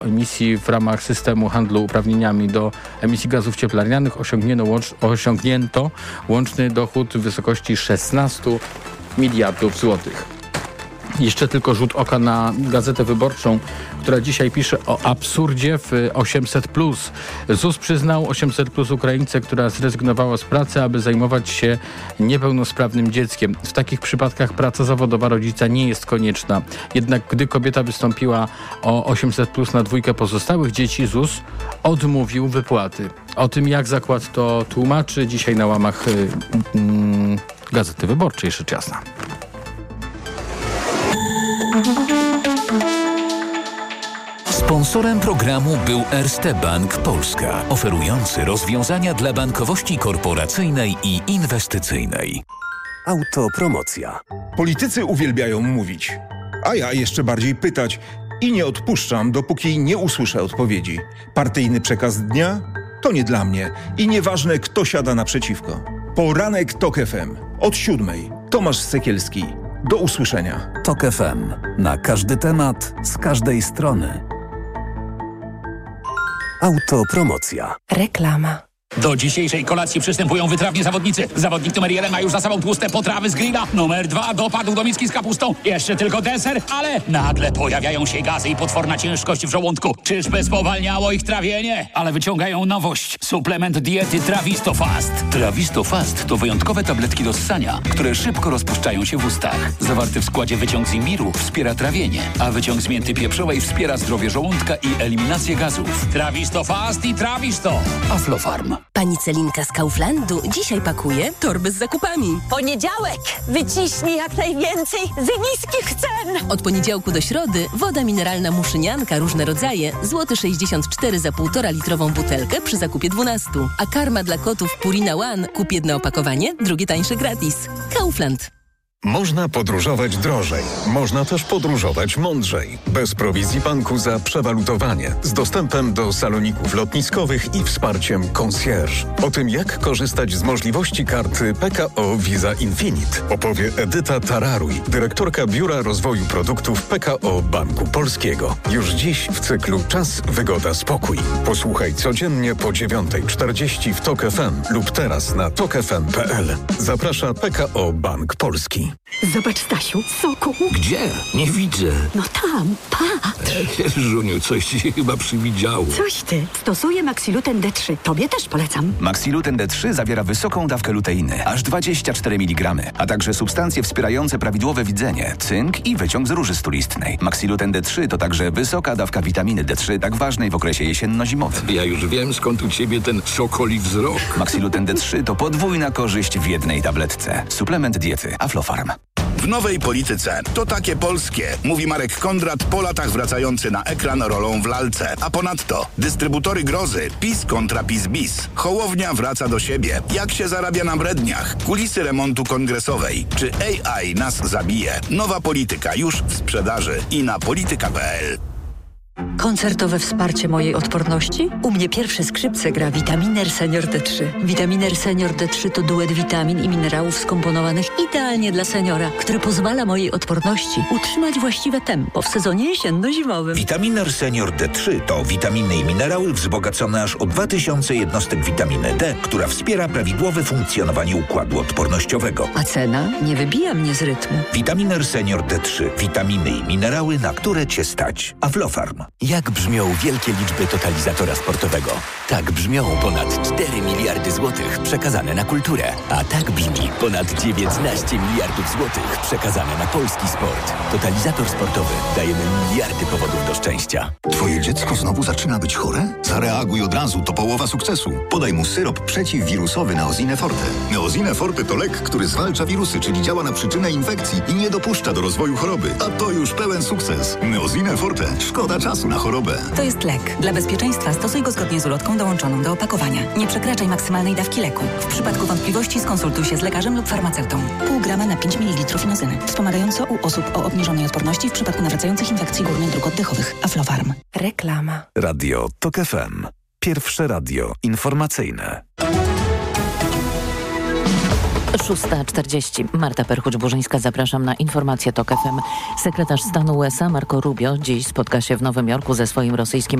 emisji w ramach systemu handlu uprawnieniami do emisji gazów cieplarnianych osiągnięto łączny dochód w wysokości 16 miliardów złotych. Jeszcze tylko rzut oka na Gazetę Wyborczą, która dzisiaj pisze o absurdzie w 800+. ZUS przyznał 800+ Ukraińce, która zrezygnowała z pracy, aby zajmować się niepełnosprawnym dzieckiem. W takich przypadkach praca zawodowa rodzica nie jest konieczna. Jednak gdy kobieta wystąpiła o 800+ na dwójkę pozostałych dzieci, ZUS odmówił wypłaty. O tym, jak zakład to tłumaczy, dzisiaj na łamach Gazety Wyborczej, rzecz jasna. Sponsorem programu był Erste Bank Polska, oferujący rozwiązania dla bankowości korporacyjnej i inwestycyjnej. Autopromocja. Politycy uwielbiają mówić, a ja jeszcze bardziej pytać i nie odpuszczam, dopóki nie usłyszę odpowiedzi. Partyjny przekaz dnia? To nie dla mnie i nieważne, kto siada naprzeciwko. Poranek TOK FM. Od 7:00. Tomasz Sekielski. Do usłyszenia. TOK FM. Na każdy temat, z każdej strony. Autopromocja. Reklama. Do dzisiejszej kolacji przystępują wytrawni zawodnicy. Zawodnik numer 1 ma już za sobą tłuste potrawy z grilla. Numer 2 dopadł do miski z kapustą. Jeszcze tylko deser, ale nagle pojawiają się gazy i potworna ciężkość w żołądku. Czyżby spowalniało ich trawienie? Ale wyciągają nowość. Suplement diety Trawisto Fast. Trawisto Fast to wyjątkowe tabletki do ssania, które szybko rozpuszczają się w ustach. Zawarty w składzie wyciąg z imbiru wspiera trawienie, a wyciąg z mięty pieprzowej wspiera zdrowie żołądka i eliminację gazów. Trawisto Fast i Trawisto. Aflofarm. Pani Celinka z Kauflandu dzisiaj pakuje torby z zakupami. Poniedziałek! Wyciśnij jak najwięcej z niskich cen! Od poniedziałku do środy woda mineralna Muszynianka, różne rodzaje, złoty 64 za 1,5 litrową butelkę przy zakupie 12. A karma dla kotów Purina One, kup jedno opakowanie, drugie tańsze gratis. Kaufland. Można podróżować drożej. Można też podróżować mądrzej. Bez prowizji banku za przewalutowanie. Z dostępem do saloników lotniskowych i wsparciem concierge. O tym, jak korzystać z możliwości karty PKO Visa Infinite, opowie Edyta Tararuj, dyrektorka Biura Rozwoju Produktów PKO Banku Polskiego. Już dziś w cyklu Czas, Wygoda, Spokój. Posłuchaj codziennie po 9:40 w TOK FM lub teraz na tokfm.pl. Zaprasza PKO Bank Polski. Zobacz, Stasiu, soku. Gdzie? Nie widzę. No tam, patrz. Żuniu, coś ci się chyba przywidziało. Coś ty. Stosuję Maxiluten D3. Tobie też polecam. Maxiluten D3 zawiera wysoką dawkę luteiny, aż 24 mg, a także substancje wspierające prawidłowe widzenie, cynk i wyciąg z róży stulistnej. Maxiluten D3 to także wysoka dawka witaminy D3, tak ważnej w okresie jesienno-zimowym. Ja już wiem, skąd u ciebie ten sokoli wzrok. Maxiluten D3 to podwójna korzyść w jednej tabletce. Suplement diety Aflofarm. W nowej polityce to takie polskie, mówi Marek Kondrat po latach wracający na ekran rolą w lalce. A ponadto dystrybutory grozy, PiS kontra PiS bis. Hołownia wraca do siebie. Jak się zarabia na bredniach? Kulisy remontu kongresowej. Czy AI nas zabije? Nowa polityka już w sprzedaży i na polityka.pl. Koncertowe wsparcie mojej odporności? U mnie pierwsze skrzypce gra Vitaminer Senior D3. Vitaminer Senior D3 to duet witamin i minerałów skomponowanych idealnie dla seniora, który pozwala mojej odporności utrzymać właściwe tempo w sezonie jesienno-zimowym. Vitaminer Senior D3 to witaminy i minerały wzbogacone aż o 2000 jednostek witaminy D, która wspiera prawidłowe funkcjonowanie układu odpornościowego. A cena nie wybija mnie z rytmu. Vitaminer Senior D3. Witaminy i minerały, na które Cię stać. Aflofarm. Jak brzmią wielkie liczby totalizatora sportowego? Tak brzmią ponad 4 miliardy złotych przekazane na kulturę. A tak brzmi ponad 19 miliardów złotych przekazane na polski sport. Totalizator sportowy. Dajemy miliardy powodów do szczęścia. Twoje dziecko znowu zaczyna być chore? Zareaguj od razu, to połowa sukcesu. Podaj mu syrop przeciwwirusowy Neosine Forte. Neosine Forte to lek, który zwalcza wirusy, czyli działa na przyczynę infekcji i nie dopuszcza do rozwoju choroby. A to już pełen sukces. Neosine Forte. Szkoda czasu na chorobę. To jest lek. Dla bezpieczeństwa stosuj go zgodnie z ulotką dołączoną do opakowania. Nie przekraczaj maksymalnej dawki leku. W przypadku wątpliwości skonsultuj się z lekarzem lub farmaceutą. Pół grama na 5 ml inozyny. Wspomagająco u osób o obniżonej odporności w przypadku nawracających infekcji górnych dróg oddechowych. Aflofarm. Reklama. Radio TOK FM. Pierwsze radio informacyjne. 6:40. Marta Perchuć-Burzyńska, zapraszam na informację TOK FM. Sekretarz stanu USA Marco Rubio dziś spotka się w Nowym Jorku ze swoim rosyjskim